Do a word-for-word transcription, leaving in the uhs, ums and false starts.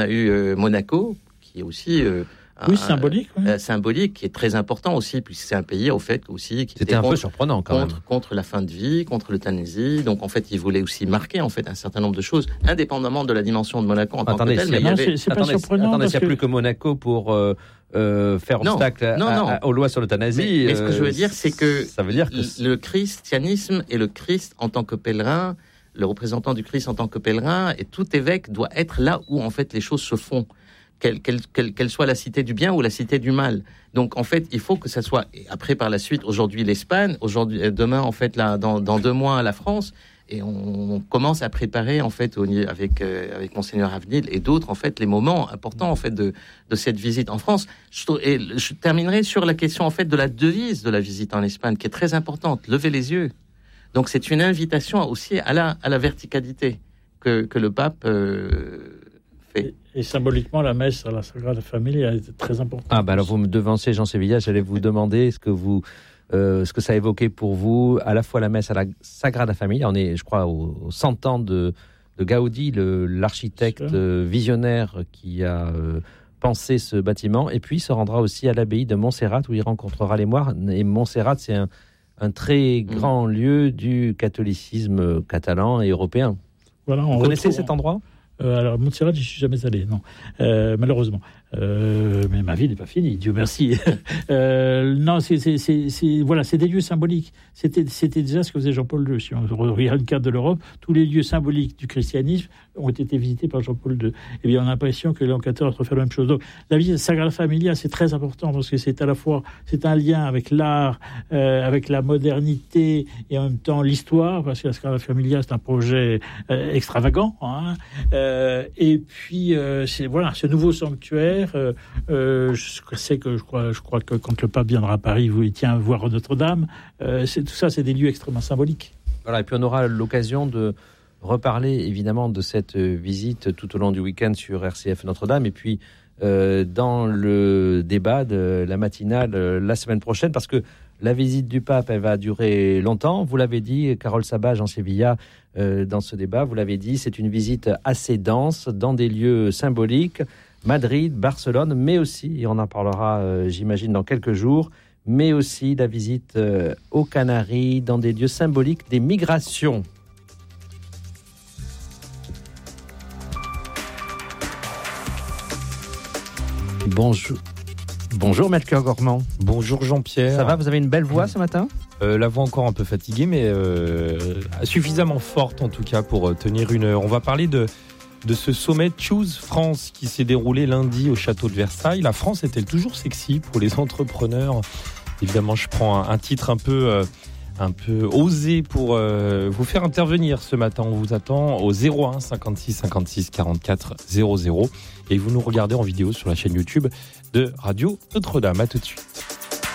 On a eu euh, Monaco, qui est aussi... Euh, Oui, un, symbolique. Oui. Euh, symbolique, qui est très important aussi, puisque c'est un pays, au fait, aussi... Qui C'était un contre, peu surprenant, quand contre, même. Contre la fin de vie, contre l'euthanasie. Donc, en fait, il voulait aussi marquer, en fait, un certain nombre de choses, indépendamment de la dimension de Monaco en attendez, tant que telle. c'est, Mais il y non, avait... c'est, c'est pas attendez, surprenant. attendez, parce s'il n'y a que... plus que Monaco pour euh, euh, faire Non, obstacle non, à, non. à, aux lois sur l'euthanasie. Mais, mais ce que je veux euh, dire, c'est que, ça veut dire que le christianisme et le Christ en tant que pèlerin, le représentant du Christ en tant que pèlerin, et tout évêque doit être là où, en fait, les choses se font. Quelle, quelle, quelle, quelle soit la cité du bien ou la cité du mal. Donc, en fait, il faut que ça soit... Et après, par la suite, aujourd'hui, l'Espagne, aujourd'hui, demain, en fait, là, dans, dans deux mois, la France, et on, on commence à préparer, en fait, au, avec, euh, avec Monseigneur Avenil et d'autres, en fait, les moments importants, en fait, de, de cette visite en France. Je, et je terminerai sur la question, en fait, de la devise de la visite en Espagne, qui est très importante. Levez les yeux. Donc, c'est une invitation aussi à la, à la verticalité que, que le pape... Euh, Et, et symboliquement, la messe à la Sagrada Familia est très importante. Ah, bah alors vous me devancez, Jean Sévilla, j'allais vous demander ce que, vous, euh, ce que ça évoquait pour vous, à la fois la messe à la Sagrada Familia. On est, je crois, aux cent ans de, de Gaudi, le, l'architecte euh, visionnaire qui a euh, pensé ce bâtiment. Et puis, il se rendra aussi à l'abbaye de Montserrat, où il rencontrera les moines. Et Montserrat, c'est un, un très grand mmh. lieu du catholicisme catalan et européen. Voilà, vous connaissez retrouve... cet endroit ? Euh, alors, Montserrat, je ne suis jamais allé, non, euh, malheureusement. Euh, mais ma vie n'est pas finie, Dieu merci. euh, non, c'est, c'est, c'est, c'est, voilà, c'est des lieux symboliques. C'était, c'était déjà ce que faisait Jean-Paul deux. Si on regarde le cadre de l'Europe, tous les lieux symboliques du christianisme ont été visités par Jean-Paul deux. Et bien, on a l'impression que Léon quatorze refait la même chose. Donc, la visite Sagrada Familia, c'est très important parce que c'est à la fois, c'est un lien avec l'art, euh, avec la modernité et en même temps l'histoire, parce que la Sagrada Familia, c'est un projet euh, extravagant. Hein, euh, et puis, euh, c'est voilà, ce nouveau sanctuaire. Euh, euh, je sais que je crois, je crois que quand le pape viendra à Paris, vous il tient à voir Notre-Dame. Euh, c'est, tout ça, c'est des lieux extrêmement symboliques. Voilà, et puis on aura l'occasion de reparler évidemment de cette visite tout au long du week-end sur R C F Notre-Dame, et puis euh, dans le débat de la matinale euh, la semaine prochaine, parce que la visite du pape, elle va durer longtemps. Vous l'avez dit, Carole Sabat, Jean Sévilla, euh, dans ce débat, vous l'avez dit, c'est une visite assez dense dans des lieux symboliques. Madrid, Barcelone, mais aussi, et on en parlera, euh, j'imagine, dans quelques jours, mais aussi la visite euh, aux Canaries, dans des lieux symboliques des migrations. Bonjour. Bonjour Melchior Gormand. Bonjour Jean-Pierre. Ça va, vous avez une belle voix ce matin ? euh, La voix encore un peu fatiguée, mais euh, suffisamment forte en tout cas pour tenir une heure. On va parler de... de ce sommet Choose France qui s'est déroulé lundi au château de Versailles. La France est-elle toujours sexy pour les entrepreneurs ? Évidemment, je prends un, un titre un peu, euh, un peu osé pour euh, vous faire intervenir ce matin. On vous attend au zéro un cinquante-six cinquante-six quarante-quatre zéro zéro et vous nous regardez en vidéo sur la chaîne YouTube de Radio Notre-Dame. À tout de suite.